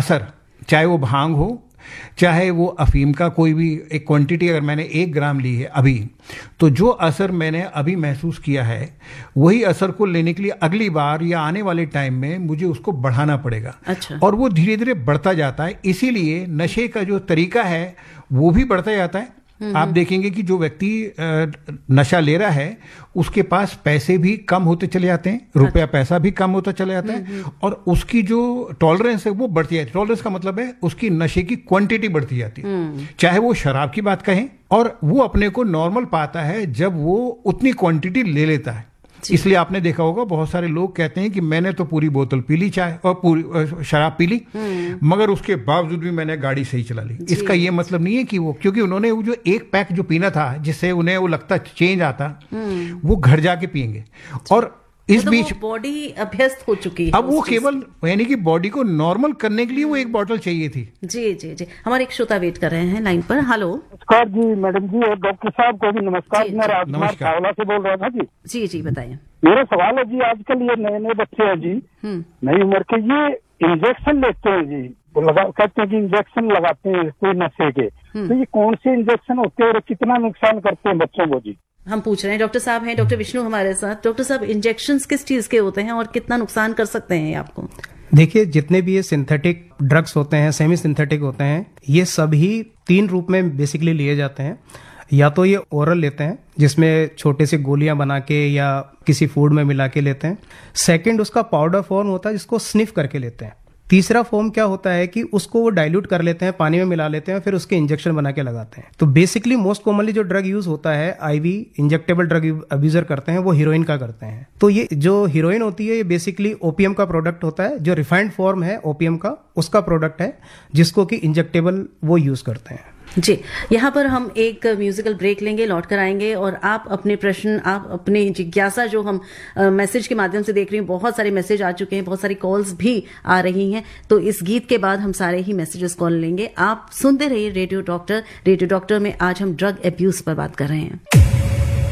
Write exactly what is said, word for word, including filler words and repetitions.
असर, चाहे वो भांग हो, चाहे वो अफीम का कोई भी एक क्वांटिटी अगर मैंने एक ग्राम ली है अभी, तो जो असर मैंने अभी महसूस किया है वही असर को लेने के लिए अगली बार या आने वाले टाइम में मुझे उसको बढ़ाना पड़ेगा। अच्छा। और वो धीरे धीरे बढ़ता जाता है, इसीलिए नशे का जो तरीका है वो भी बढ़ता जाता है। आप देखेंगे कि जो व्यक्ति नशा ले रहा है उसके पास पैसे भी कम होते चले जाते हैं, रुपया पैसा भी कम होता चला जाता है, और उसकी जो टॉलरेंस है वो बढ़ती जाती है। टॉलरेंस का मतलब है उसकी नशे की क्वांटिटी बढ़ती जाती है। चाहे वो शराब की बात कहें, और वो अपने को नॉर्मल पाता है जब वो उतनी क्वांटिटी ले लेता है। इसलिए आपने देखा होगा बहुत सारे लोग कहते हैं कि मैंने तो पूरी बोतल पी ली चाय और पूरी शराब पी ली, मगर उसके बावजूद भी मैंने गाड़ी सही चला ली। इसका ये मतलब नहीं है कि वो, क्योंकि उन्होंने वो जो एक पैक जो पीना था जिससे उन्हें वो लगता चेंज आता, वो घर जाके पिएंगे। और इस तो बीच बॉडी अभ्यस्त हो चुकी है, अब वो केवल यानी कि बॉडी को नॉर्मल करने के लिए वो एक बॉटल चाहिए थी। जी जी जी हमारे एक श्रोता वेट कर रहे हैं लाइन पर। हेलो। नमस्कार जी मैडम जी, और डॉक्टर साहब को भी नमस्कार। मैं राजकुमार खावला से बोल रहा था जी। जी जी बताइए। मेरा सवाल है जी, आजकल ये नए नए बच्चे हैं जी, नई उम्र के, ये इंजेक्शन लेते हैं जी, वो लगा कहते हैं कि इंजेक्शन लगाते हैं कोई नशे के, तो ये कौन से इंजेक्शन होते हैं और कितना नुकसान करते हैं बच्चों को जी? हम पूछ रहे हैं। डॉक्टर साहब हैं, डॉक्टर विष्णु हमारे साथ। डॉक्टर साहब, इंजेक्शंस किस चीज के होते हैं और कितना नुकसान कर सकते हैं आपको? देखिए, जितने भी ये सिंथेटिक ड्रग्स होते हैं, सेमी सिंथेटिक होते हैं, ये सभी तीन रूप में बेसिकली लिए जाते हैं। या तो ये ओरल लेते हैं जिसमें छोटे से गोलियां बना के या किसी फूड में मिला के लेते हैं। सेकंड, उसका पाउडर फॉर्म होता है जिसको स्निफ करके लेते हैं। तीसरा फॉर्म क्या होता है कि उसको वो डाइल्यूट कर लेते हैं, पानी में मिला लेते हैं, फिर उसके इंजेक्शन बना के लगाते हैं। तो बेसिकली मोस्ट कॉमनली जो ड्रग यूज होता है, आईवी इंजेक्टेबल ड्रग अब्यूजर करते हैं, वो हीरोइन का करते हैं। तो ये जो हीरोइन होती है ये बेसिकली ओपीएम का प्रोडक्ट होता है, जो रिफाइंड फॉर्म है ओपीएम का, उसका प्रोडक्ट है जिसको कि इंजेक्टेबल वो यूज करते हैं। जी, यहाँ पर हम एक म्यूजिकल ब्रेक लेंगे, लौट कर आएंगे और आप अपने प्रश्न, आप अपनी जिज्ञासा जो हम मैसेज के माध्यम से देख रही हैं, बहुत सारे मैसेज आ चुके हैं, बहुत सारी कॉल्स भी आ रही हैं, तो इस गीत के बाद हम सारे ही मैसेजेस कॉल लेंगे। आप सुनते रहिए रेडियो डॉक्टर। रेडियो डॉक्टर में आज हम ड्रग अब्यूज पर बात कर रहे हैं।